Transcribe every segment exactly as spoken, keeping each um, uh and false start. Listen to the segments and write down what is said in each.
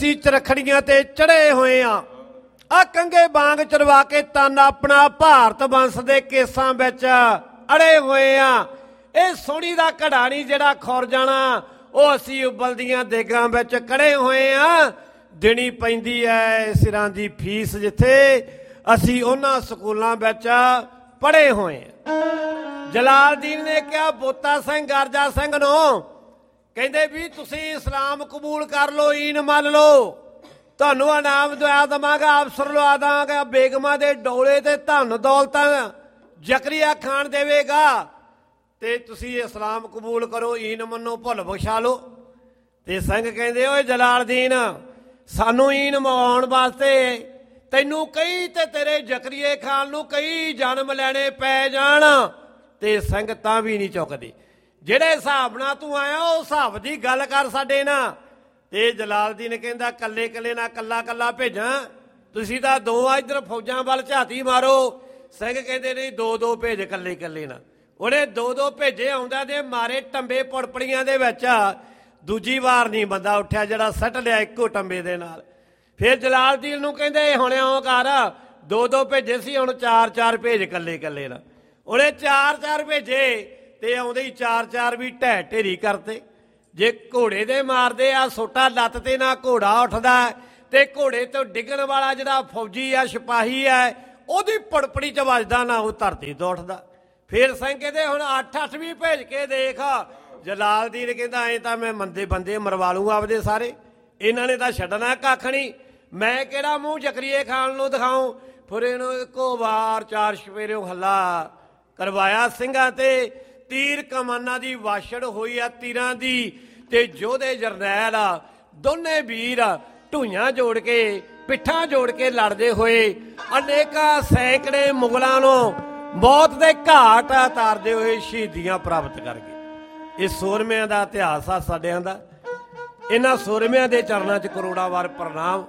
ਤੀ ਚਰਖੜੀਆਂ ਤੇ ਚੜੇ ਹੋਏ ਆ ਆ ਕੰਗੇ ਬਾਂਗ ਚਰਵਾ ਕੇ ਤਨ ਆਪਣਾ ਭਾਰਤ ਵੰਸ਼ ਦੇ ਕੇਸਾਂ ਵਿੱਚ ਅੜੇ ਹੋਏ ਆ। ਇਹ ਸੋਹਣੀ ਦਾ ਘੜਾ ਨਹੀਂ ਜਿਹੜਾ ਖੁਰ ਜਾਣਾ, ਉਹ ਅਸੀਂ ਉਬਲਦੀਆਂ ਦੇਗਾਂ ਵਿੱਚ ਕੜੇ ਹੋਏ ਆ। ਦੇਣੀ ਪੈਂਦੀ ਹੈ ਸਿਰਾਂ ਦੀ ਫੀਸ ਜਿੱਥੇ ਅਸੀਂ ਉਹਨਾਂ ਸਕੂਲਾਂ ਵਿੱਚ ਪੜ੍ਹੇ ਹੋਏ ਆ। ਜਲਾਲਦੀਨ ਨੇ ਕਿਹਾ ਬੋਤਾ ਸਿੰਘ ਗਰਜਾ ਸਿੰਘ ਨੂੰ, ਕਹਿੰਦੇ ਵੀ ਤੁਸੀਂ ਇਸਲਾਮ ਕਬੂਲ ਕਰ ਲਓ, ਈਨ ਮੰਨ ਲਓ, ਤੁਹਾਨੂੰ ਇਨਾਮ ਦਵਾ ਦੇਵਾਂਗਾ, ਅਫਸਰ ਲਵਾ ਦੇਵਾਂਗਾ, ਬੇਗਮਾਂ ਦੇ ਡੋਲੇ ਤੇ ਧਨ ਦੌਲਤਾਂ ਜ਼ਕਰੀਆ ਖਾਨ ਦੇਵੇਗਾ, ਤੇ ਤੁਸੀਂ ਇਸਲਾਮ ਕਬੂਲ ਕਰੋ, ਈਨ ਮੰਨੋ, ਭੁੱਲ ਬਖਸ਼ਾ ਲਓ। ਤੇ ਸਿੰਘ ਕਹਿੰਦੇ ਓਏ ਜਲਾਲਦੀਨ, ਸਾਨੂੰ ਈਨ ਮਵਾਉਣ ਵਾਸਤੇ ਤੈਨੂੰ ਕਈ ਤੇ ਤੇਰੇ ਜ਼ਕਰੀਏ ਖਾਨ ਨੂੰ ਕਈ ਜਨਮ ਲੈਣੇ ਪੈ ਜਾਣ। ਤੇ ਸਿੰਘ ਤਾਂ ਵੀ ਨਹੀਂ ਚੁੱਕਦੀ, ਜਿਹੜੇ ਹਿਸਾਬ ਨਾਲ ਤੂੰ ਆਇਆ ਉਹ ਹਿਸਾਬ ਦੀ ਗੱਲ ਕਰ ਸਾਡੇ ਨਾਲ। ਤੇ ਜਲਾਲਦੀਨ ਕਹਿੰਦਾ ਕੱਲੇ ਕੱਲੇ ਨਾਲ ਕੱਲਾ ਕੱਲਾ ਭੇਜਾਂ, ਤੁਸੀਂ ਤਾਂ ਦੋ ਆ ਇੱਧਰ ਫੌਜਾਂ ਵੱਲ ਝਾਤੀ ਮਾਰੋ। ਸਿੰਘ ਕਹਿੰਦੇ ਨਹੀਂ, ਦੋ ਦੋ ਭੇਜ ਕੱਲੇ ਕੱਲੇ ਨਾਲ। ਉਹਨੇ ਦੋ ਦੋ ਭੇਜੇ, ਆਉਂਦਾ ਦੇ ਮਾਰੇ ਟੰਬੇ ਪੁੜਪੜੀਆਂ ਦੇ ਵਿੱਚ। ਦੂਜੀ ਵਾਰ ਨਹੀਂ ਬੰਦਾ ਉੱਠਿਆ ਜਿਹੜਾ ਸੱਟ ਲਿਆ ਇੱਕੋ ਟੰਬੇ ਦੇ ਨਾਲ। ਫਿਰ ਜਲਾਲਦੀਨ ਨੂੰ ਕਹਿੰਦੇ ਹੁਣ ਇਉਂ ਕਰ, ਦੋ ਦੋ ਭੇਜੇ ਸੀ, ਹੁਣ ਚਾਰ ਚਾਰ ਭੇਜ ਕੱਲੇ ਕੱਲੇ ਨਾਲ। ਉਹਨੇ ਚਾਰ ਚਾਰ ਭੇਜੇ ਤੇ ਆਉਂਦੇ ਹੀ ਚਾਰ ਚਾਰ ਵੀ ਢਹਿ ਢੇਰੀ ਕਰਤੇ। ਜੇ ਘੋੜੇ ਦੇ ਮਾਰਦੇ ਆ ਸੋਟਾ ਲੱਤ ਤੇ ਨਾ ਘੋੜਾ ਉੱਠਦਾ, ਤੇ ਘੋੜੇ ਤੋਂ ਡਿੱਗਣ ਵਾਲਾ ਜਿਹੜਾ ਫੌਜੀ ਆ ਸਿਪਾਹੀ ਆ ਉਹਦੀ ਪੜਪੜੀ ਚ ਵੱਜਦਾ ਨਾ ਉਹ ਧਰਤੀ ਤੋਂ ਉੱਠਦਾ। ਫਿਰ ਸਿੰਘ ਕਹਿੰਦੇ ਹੁਣ ਅੱਠ ਅੱਠ ਵੀ ਭੇਜ ਕੇ ਦੇਖ। ਜਲਾਲਦੀਨ ਕਹਿੰਦਾ ਐਂ ਤਾਂ ਮੈਂ ਮੰਦੇ ਬੰਦੇ ਮਰਵਾ ਲੂੰ ਆਪਦੇ ਸਾਰੇ, ਇਹਨਾਂ ਨੇ ਤਾਂ ਛੱਡਣਾ ਕੱਖ ਨਹੀਂ, ਮੈਂ ਕਿਹੜਾ ਮੂੰਹ ਜ਼ਕਰੀਏ ਖਾਨ ਨੂੰ ਦਿਖਾਉਂ। ਫਿਰ ਇਹਨੂੰ ਇੱਕੋ ਵਾਰ ਚਾਰ ਸਪੇਰਿਓਂ ਹੱਲਾ ਕਰਵਾਇਆ ਸਿੰਘਾਂ ਤੇ। ਤੀਰ ਕਮਾਨਾਂ ਦੀ ਵਾਛੜ ਹੋਈ ਆ ਤੀਰਾਂ ਦੀ, ਤੇ ਯੋਧੇ ਜਰਨੈਲ ਆ ਦੋਨੇ ਵੀਰ ਢੂਈਆਂ ਜੋੜ ਕੇ ਪਿੱਠਾਂ ਜੋੜ ਕੇ ਲੜਦੇ ਹੋਏ ਅਨੇਕਾਂ ਸੈਂਕੜੇ ਮੁਗਲਾਂ ਨੂੰ ਮੌਤ ਦੇ ਘਾਟ ਉਤਾਰਦੇ ਹੋਏ ਸ਼ਹੀਦੀਆਂ ਪ੍ਰਾਪਤ ਕਰ ਗਏ। ਇਹ ਸੂਰਮਿਆਂ ਦਾ ਇਤਿਹਾਸ ਆ ਸਾਡਿਆਂ ਦਾ। ਇਹਨਾਂ ਸੂਰਮਿਆਂ ਦੇ ਚਰਨਾਂ 'ਚ ਕਰੋੜਾਂ ਵਾਰ ਪ੍ਰਣਾਮ।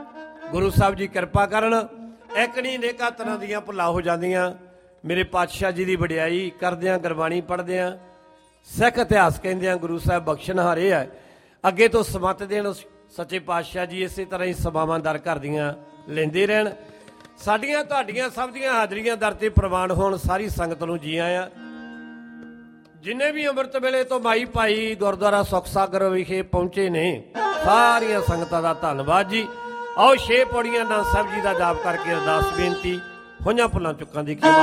ਗੁਰੂ ਸਾਹਿਬ ਜੀ ਕਿਰਪਾ ਕਰਨ, ਇੱਕ ਨਹੀਂ ਅਨੇਕਾਂ ਤਰ੍ਹਾਂ ਦੀਆਂ ਭੁੱਲਾਂ ਹੋ ਜਾਂਦੀਆਂ। ਮੇਰੇ ਪਾਤਸ਼ਾਹ ਜੀ ਦੀ ਵਡਿਆਈ ਕਰਦਿਆਂ, ਗੁਰਬਾਣੀ ਪੜ੍ਹਦਿਆਂ, ਸਿੱਖ ਇਤਿਹਾਸ ਕਹਿੰਦਿਆਂ ਗੁਰੂ ਸਾਹਿਬ ਬਖਸ਼ਣਹਾਰੇ ਆ। ਅੱਗੇ ਤੋਂ ਸਮੱਤ ਦੇਣ ਸੱਚੇ ਪਾਤਸ਼ਾਹ ਜੀ, ਇਸੇ ਤਰ੍ਹਾਂ ਹੀ ਸਭਾਵਾਂ ਦਰ ਕਰਦੀਆਂ ਲੈਂਦੇ ਰਹਿਣ। ਸਾਡੀਆਂ ਤੁਹਾਡੀਆਂ ਸਭ ਦੀਆਂ ਹਾਜ਼ਰੀਆਂ ਦਰ ਤੇ ਪ੍ਰਵਾਨ ਹੋਣ। ਸਾਰੀ ਸੰਗਤ ਨੂੰ ਜੀ ਆਇਆਂ। ਜਿੰਨੇ ਵੀ ਅੰਮ੍ਰਿਤ ਵੇਲੇ ਤੋਂ ਮਾਈ ਭਾਈ ਗੁਰਦੁਆਰਾ ਸੁੱਖ ਸਾਗਰ ਵਿਖੇ ਪਹੁੰਚੇ ਨੇ, ਸਾਰੀਆਂ ਸੰਗਤਾਂ ਦਾ ਧੰਨਵਾਦ ਜੀ। ਆਓ ਛੇ ਪੌੜੀਆਂ ਨਾਲ ਸਾਹਿਬ ਜੀ ਦਾ ਜਾਪ ਕਰਕੇ ਅਰਦਾਸ ਬੇਨਤੀ, ਹੋਈਆਂ ਭੁੱਲਾਂ ਚੁੱਕਾਂ ਦੀ